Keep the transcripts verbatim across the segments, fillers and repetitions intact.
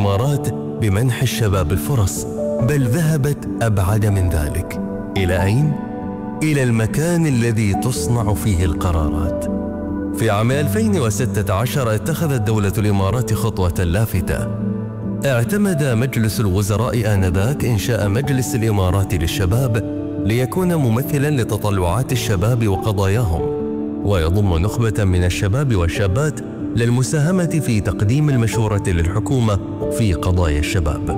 الإمارات بمنح الشباب الفرص، بل ذهبت أبعد من ذلك. إلى أين؟ إلى المكان الذي تصنع فيه القرارات. في عام ألفين وستة عشر اتخذت دولة الإمارات خطوة لافتة. اعتمد مجلس الوزراء آنذاك إنشاء مجلس الإمارات للشباب ليكون ممثلا لتطلعات الشباب وقضاياهم، ويضم نخبة من الشباب والشابات للمساهمة في تقديم المشورة للحكومة في قضايا الشباب.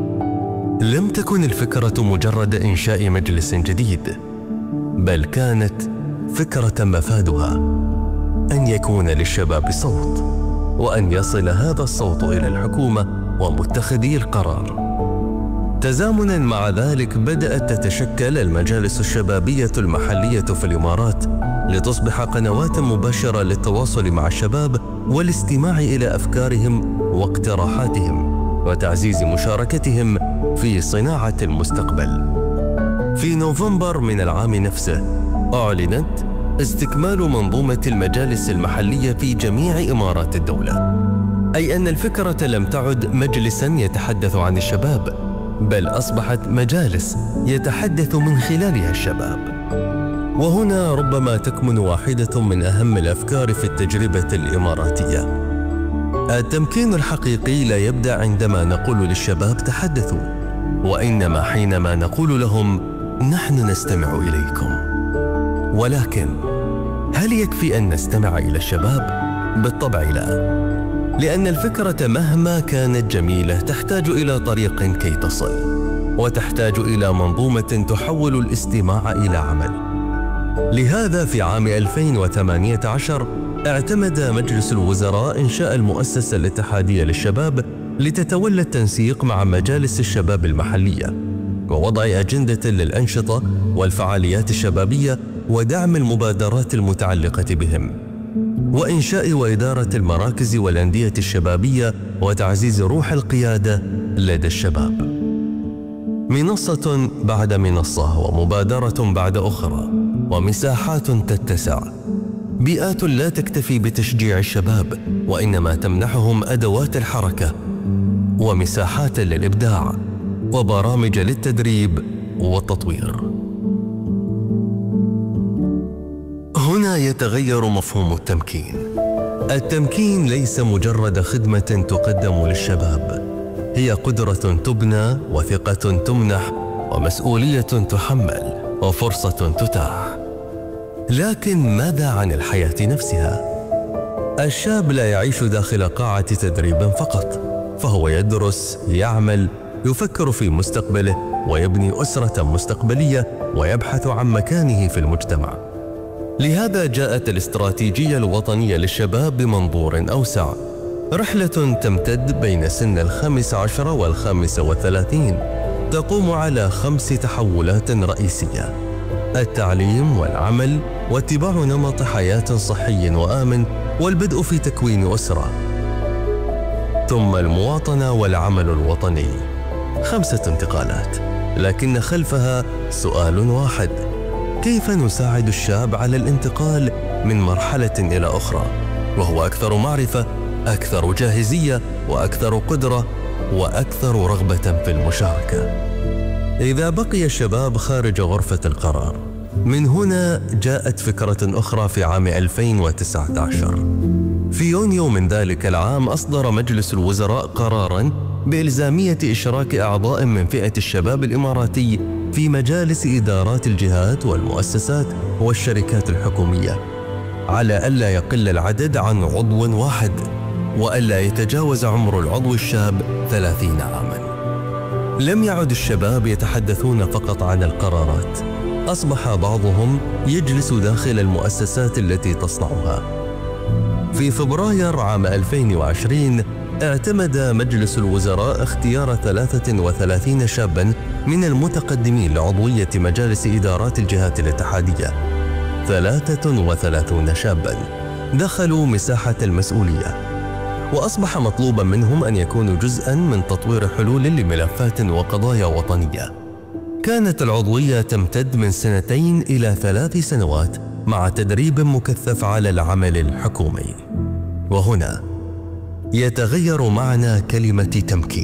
لم تكن الفكرة مجرد إنشاء مجلس جديد، بل كانت فكرة مفادها أن يكون للشباب صوت، وأن يصل هذا الصوت إلى الحكومة ومتخذي القرار. تزامنا مع ذلك بدأت تتشكل المجالس الشبابية المحلية في الإمارات لتصبح قنوات مباشرة للتواصل مع الشباب والاستماع إلى أفكارهم واقتراحاتهم وتعزيز مشاركتهم في صناعة المستقبل. في نوفمبر من العام نفسه أعلنت استكمال منظومة المجالس المحلية في جميع إمارات الدولة، أي أن الفكرة لم تعد مجلساً يتحدث عن الشباب، بل أصبحت مجالس يتحدث من خلالها الشباب. وهنا ربما تكمن واحدة من أهم الأفكار في التجربة الإماراتية. التمكين الحقيقي لا يبدأ عندما نقول للشباب تحدثوا، وإنما حينما نقول لهم نحن نستمع إليكم. ولكن هل يكفي أن نستمع إلى الشباب؟ بالطبع لا، لأن الفكرة مهما كانت جميلة تحتاج إلى طريق كي تصل، وتحتاج إلى منظومة تحول الاستماع إلى عمل. لهذا في عام ألفين وثمانية عشر اعتمد مجلس الوزراء إنشاء المؤسسة الاتحادية للشباب لتتولى التنسيق مع مجالس الشباب المحلية، ووضع أجندة للأنشطة والفعاليات الشبابية ودعم المبادرات المتعلقة بهم، وإنشاء وإدارة المراكز والأندية الشبابية وتعزيز روح القيادة لدى الشباب. منصة بعد منصة ومبادرة بعد أخرى، ومساحات تتسع، بيئات لا تكتفي بتشجيع الشباب وإنما تمنحهم أدوات الحركة ومساحات للإبداع وبرامج للتدريب والتطوير. هنا يتغير مفهوم التمكين. التمكين ليس مجرد خدمة تقدم للشباب، هي قدرة تبنى وثقة تمنح ومسؤولية تحمل وفرصة تتاح. لكن ماذا عن الحياة نفسها؟ الشاب لا يعيش داخل قاعة تدريب فقط، فهو يدرس، يعمل، يفكر في مستقبله ويبني أسرة مستقبلية ويبحث عن مكانه في المجتمع. لهذا جاءت الاستراتيجية الوطنية للشباب بمنظور أوسع، رحلة تمتد بين سن الخامس عشر والخامس والثلاثين، تقوم على خمس تحولات رئيسية: التعليم والعمل واتباع نمط حياة صحي وآمن والبدء في تكوين أسرة، ثم المواطنة والعمل الوطني. خمسة انتقالات، لكن خلفها سؤال واحد: كيف نساعد الشاب على الانتقال من مرحلة إلى أخرى وهو أكثر معرفة، أكثر جاهزية، وأكثر قدرة، وأكثر رغبة في المشاركة؟ إذا بقي الشباب خارج غرفة القرار، من هنا جاءت فكرة أخرى في عام ألفين وتسعة عشر. في يونيو من ذلك العام أصدر مجلس الوزراء قراراً بإلزامية إشراك أعضاء من فئة الشباب الإماراتي في مجالس إدارات الجهات والمؤسسات والشركات الحكومية، على ألا يقل العدد عن عضو واحد، وألا يتجاوز عمر العضو الشاب ثلاثين عاماً. لم يعد الشباب يتحدثون فقط عن القرارات، أصبح بعضهم يجلس داخل المؤسسات التي تصنعها. في فبراير عام ألفين وعشرين اعتمد مجلس الوزراء اختيار ثلاثة وثلاثين شاباً من المتقدمين لعضوية مجالس إدارات الجهات الاتحادية. ثلاثة وثلاثين شاباً دخلوا مساحة المسؤولية، وأصبح مطلوباً منهم أن يكونوا جزءاً من تطوير حلول لملفات وقضايا وطنية. كانت العضوية تمتد من سنتين إلى ثلاث سنوات مع تدريب مكثف على العمل الحكومي. وهنا يتغير معنى كلمة تمكين.